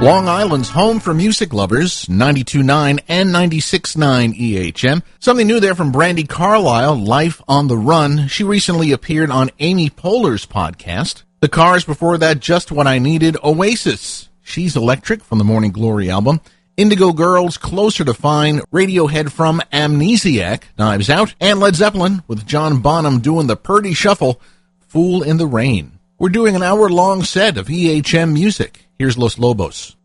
Long Island's home for music lovers, 92.9 and 96.9 EHM. Something new there from Brandi Carlile, Life on the Run. She recently appeared on Amy Poehler's podcast. The Cars before that, Just What I Needed, Oasis, She's Electric from the Morning Glory album. Indigo Girls, Closer to Fine, Radiohead from Amnesiac, Knives Out, and Led Zeppelin with John Bonham doing the Purdy Shuffle, Fool in the Rain. We're doing an hour-long set of EHM music. Here's Los Lobos.